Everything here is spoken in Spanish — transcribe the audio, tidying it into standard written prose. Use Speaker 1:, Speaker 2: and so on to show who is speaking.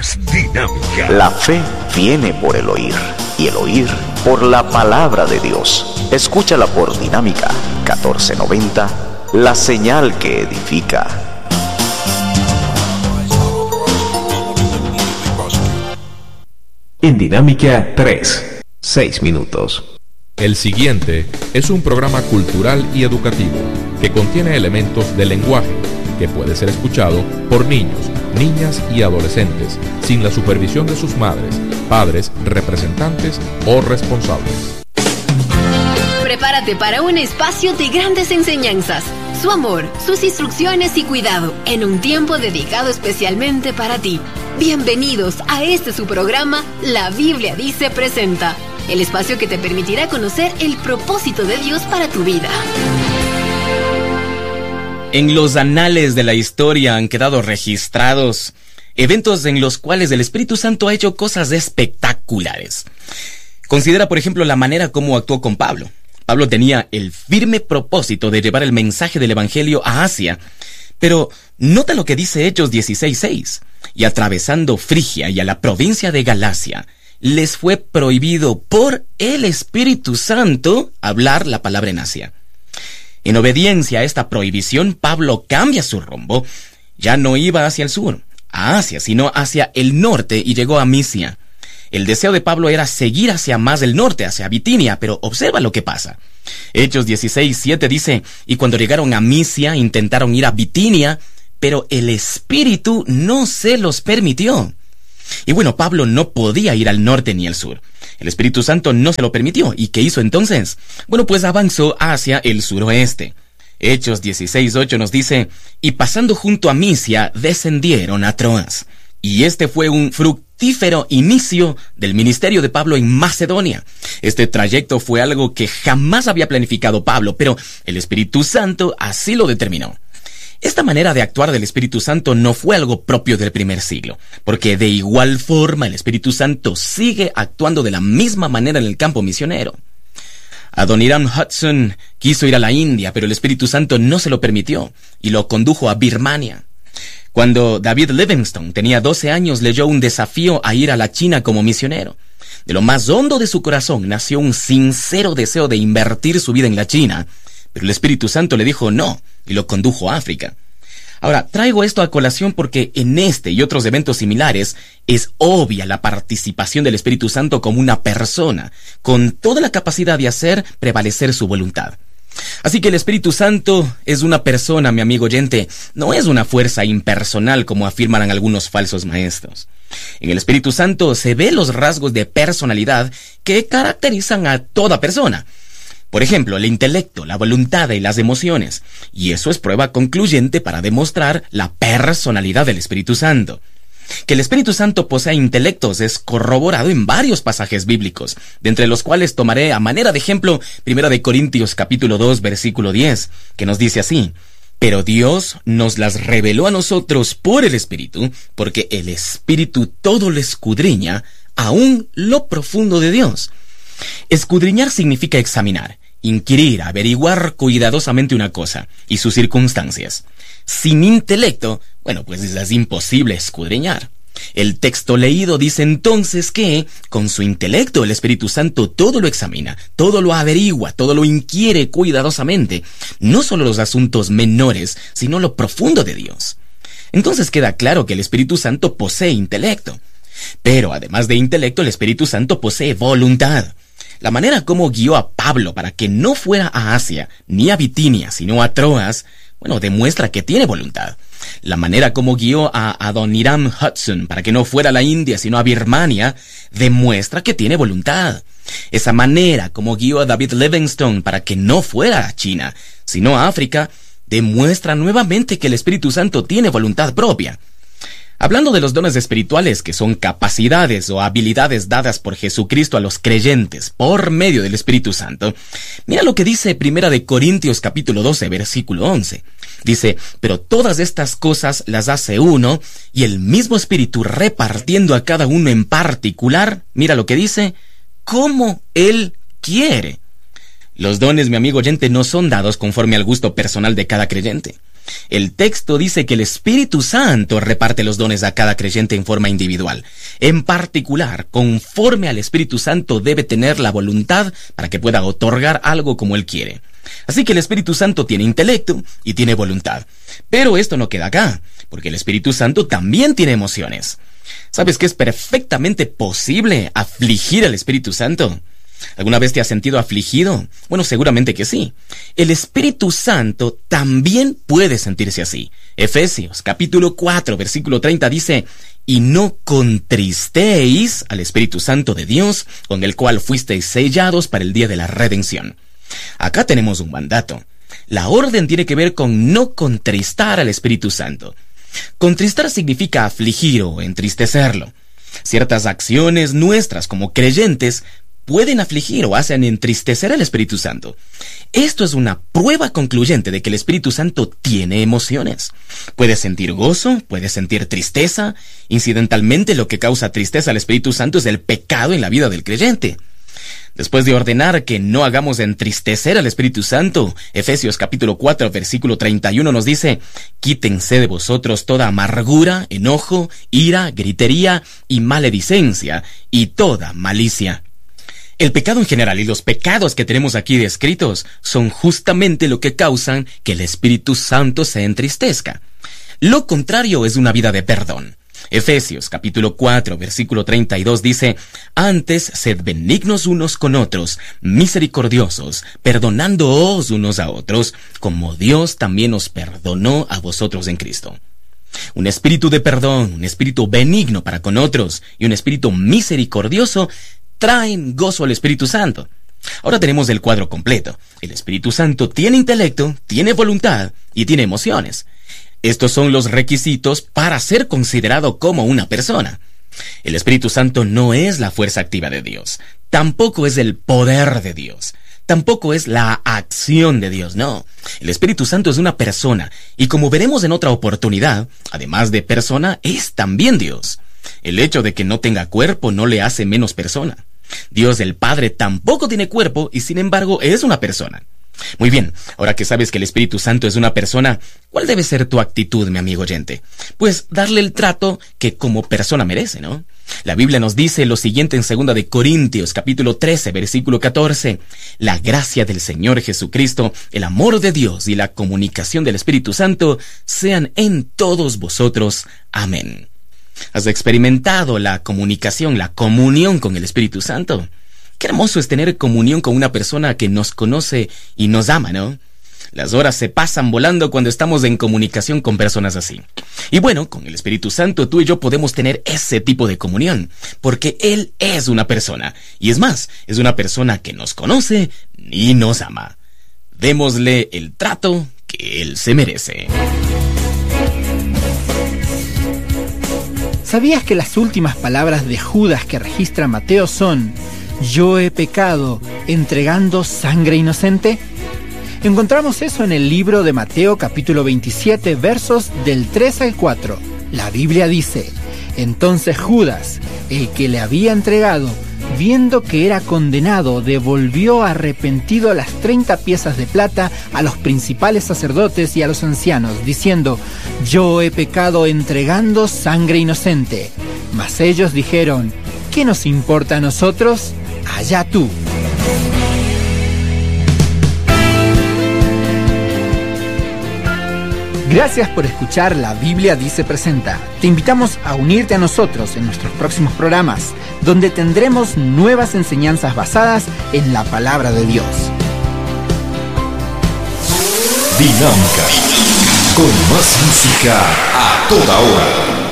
Speaker 1: más dinámica.
Speaker 2: La fe viene por el oír, y el oír por la palabra de Dios. Escúchala por Dinámica 1490, la señal que edifica.
Speaker 3: En Dinámica 3, 6 minutos.
Speaker 4: El siguiente es un programa cultural y educativo que contiene elementos de lenguaje que puede ser escuchado por niños, niñas y adolescentes sin la supervisión de sus madres, padres, representantes o responsables.
Speaker 5: Prepárate para un espacio de grandes enseñanzas, su amor, sus instrucciones y cuidado en un tiempo dedicado especialmente para ti. Bienvenidos a su programa La Biblia Dice Presenta, el espacio que te permitirá conocer el propósito de Dios para tu vida.
Speaker 6: En los anales de la historia han quedado registrados eventos en los cuales el Espíritu Santo ha hecho cosas espectaculares. Considera, por ejemplo, la manera como actuó con Pablo. Pablo tenía el firme propósito de llevar el mensaje del Evangelio a Asia, pero nota lo que dice Hechos 16:6. Y atravesando Frigia y a la provincia de Galacia, les fue prohibido por el Espíritu Santo hablar la palabra en Asia. En obediencia a esta prohibición, Pablo cambia su rumbo. Ya no iba hacia el sur, a Asia, sino hacia el norte, y llegó a Misia. El deseo de Pablo era seguir hacia más el norte, hacia Bitinia, pero observa lo que pasa. Hechos 16:7 dice, y cuando llegaron a Misia, intentaron ir a Bitinia, pero el Espíritu no se los permitió. Y bueno, Pablo no podía ir al norte ni al sur. El Espíritu Santo no se lo permitió. ¿Y qué hizo entonces? Bueno, pues avanzó hacia el suroeste. Hechos 16:8 nos dice, y pasando junto a Misia, descendieron a Troas. Y este fue un fructífero inicio del ministerio de Pablo en Macedonia. Este trayecto fue algo que jamás había planificado Pablo, pero el Espíritu Santo así lo determinó. Esta manera de actuar del Espíritu Santo no fue algo propio del primer siglo, porque de igual forma el Espíritu Santo sigue actuando de la misma manera en el campo misionero. Adoniram Hudson quiso ir a la India, pero el Espíritu Santo no se lo permitió y lo condujo a Birmania. Cuando David Livingstone tenía 12 años, leyó un desafío a ir a la China como misionero. De lo más hondo de su corazón nació un sincero deseo de invertir su vida en la China, pero el Espíritu Santo le dijo no y lo condujo a África. Ahora, traigo esto a colación porque en este y otros eventos similares es obvia la participación del Espíritu Santo como una persona, con toda la capacidad de hacer prevalecer su voluntad. Así que el Espíritu Santo es una persona, mi amigo oyente, no es una fuerza impersonal como afirman algunos falsos maestros. En el Espíritu Santo se ven los rasgos de personalidad que caracterizan a toda persona. Por ejemplo, el intelecto, la voluntad y las emociones. Y eso es prueba concluyente para demostrar la personalidad del Espíritu Santo. Que el Espíritu Santo posea intelectos es corroborado en varios pasajes bíblicos, de entre los cuales tomaré a manera de ejemplo 1 Corintios capítulo 2, versículo 10, que nos dice así: pero Dios nos las reveló a nosotros por el Espíritu, porque el Espíritu todo lo escudriña, aún lo profundo de Dios. Escudriñar significa examinar, inquirir, averiguar cuidadosamente una cosa y sus circunstancias. Sin intelecto, bueno, pues es imposible escudriñar. El texto leído dice entonces que, con su intelecto, el Espíritu Santo todo lo examina, todo lo averigua, todo lo inquiere cuidadosamente, no solo los asuntos menores, sino lo profundo de Dios. Entonces queda claro que el Espíritu Santo posee intelecto. Pero además de intelecto, el Espíritu Santo posee voluntad. La manera como guió a Pablo para que no fuera a Asia, ni a Bitinia, sino a Troas, bueno, demuestra que tiene voluntad. La manera como guió a Adoniram Hudson para que no fuera a la India, sino a Birmania, demuestra que tiene voluntad. Esa manera como guió a David Livingstone para que no fuera a China, sino a África, demuestra nuevamente que el Espíritu Santo tiene voluntad propia. Hablando de los dones espirituales, que son capacidades o habilidades dadas por Jesucristo a los creyentes por medio del Espíritu Santo, mira lo que dice 1 Corintios capítulo 12, versículo 11. Dice, pero todas estas cosas las hace uno, y el mismo Espíritu repartiendo a cada uno en particular, mira lo que dice, como Él quiere. Los dones, mi amigo oyente, no son dados conforme al gusto personal de cada creyente. El texto dice que el Espíritu Santo reparte los dones a cada creyente en forma individual. En particular, conforme al Espíritu Santo debe tener la voluntad para que pueda otorgar algo como Él quiere. Así que el Espíritu Santo tiene intelecto y tiene voluntad. Pero esto no queda acá, porque el Espíritu Santo también tiene emociones. ¿Sabes que es perfectamente posible afligir al Espíritu Santo? ¿Alguna vez te has sentido afligido? Bueno, seguramente que sí. El Espíritu Santo también puede sentirse así. Efesios, capítulo 4, versículo 30 dice: y no contristéis al Espíritu Santo de Dios, con el cual fuisteis sellados para el día de la redención. Acá tenemos un mandato. La orden tiene que ver con no contristar al Espíritu Santo. Contristar significa afligir o entristecerlo. Ciertas acciones nuestras como creyentes pueden afligir o hacen entristecer al Espíritu Santo. Esto es una prueba concluyente de que el Espíritu Santo tiene emociones. Puede sentir gozo, puede sentir tristeza. Incidentalmente, lo que causa tristeza al Espíritu Santo es el pecado en la vida del creyente. Después de ordenar que no hagamos entristecer al Espíritu Santo, Efesios capítulo 4, versículo 31 nos dice: quítense de vosotros toda amargura, enojo, ira, gritería y maledicencia y toda malicia. El pecado en general y los pecados que tenemos aquí descritos son justamente lo que causan que el Espíritu Santo se entristezca. Lo contrario es una vida de perdón. Efesios capítulo 4, versículo 32 dice: antes sed benignos unos con otros, misericordiosos, perdonándoos unos a otros, como Dios también os perdonó a vosotros en Cristo. Un espíritu de perdón, un espíritu benigno para con otros y un espíritu misericordioso traen gozo al Espíritu Santo. Ahora tenemos el cuadro completo. El Espíritu Santo tiene intelecto, tiene voluntad y tiene emociones. Estos son los requisitos para ser considerado como una persona. El Espíritu Santo no es la fuerza activa de Dios, tampoco es el poder de Dios, tampoco es la acción de Dios, no. El Espíritu Santo es una persona, y como veremos en otra oportunidad, además de persona, es también Dios. El hecho de que no tenga cuerpo no le hace menos persona. Dios el Padre tampoco tiene cuerpo y sin embargo es una persona. Muy bien, ahora que sabes que el Espíritu Santo es una persona, ¿cuál debe ser tu actitud, mi amigo oyente? Pues darle el trato que como persona merece, ¿no? La Biblia nos dice lo siguiente en 2 de Corintios, capítulo 13, versículo 14. La gracia del Señor Jesucristo, el amor de Dios y la comunicación del Espíritu Santo sean en todos vosotros. Amén. ¿Has experimentado la comunicación, la comunión con el Espíritu Santo? Qué hermoso es tener comunión con una persona que nos conoce y nos ama, ¿no? Las horas se pasan volando cuando estamos en comunicación con personas así. Y bueno, con el Espíritu Santo tú y yo podemos tener ese tipo de comunión, porque Él es una persona. Y es más, es una persona que nos conoce y nos ama. Démosle el trato que Él se merece.
Speaker 1: ¿Sabías que las últimas palabras de Judas que registra Mateo son: yo he pecado entregando sangre inocente? Encontramos eso en el libro de Mateo capítulo 27 versos del 3 al 4. La Biblia dice: entonces Judas, el que le había entregado, viendo que era condenado, devolvió arrepentido las 30 piezas de plata a los principales sacerdotes y a los ancianos, diciendo: yo he pecado entregando sangre inocente. Mas ellos dijeron: ¿qué nos importa a nosotros? Allá tú. Gracias por escuchar La Biblia Dice Presenta. Te invitamos a unirte a nosotros en nuestros próximos programas, donde tendremos nuevas enseñanzas basadas en la palabra de Dios.
Speaker 3: Dinámica, con más música a toda hora.